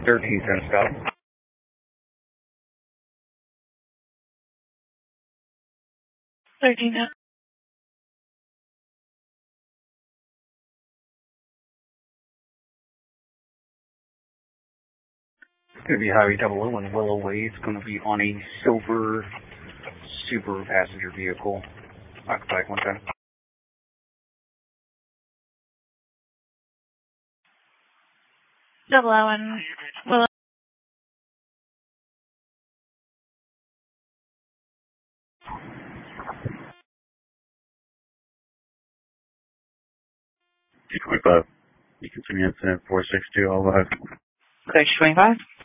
1310 stop. 13. It's going to be Highway 001 Willow Way. It's going to be on a silver super passenger vehicle. Occupied 110. Double Owen. Willow. T25. You continue incident 462 all live. 625.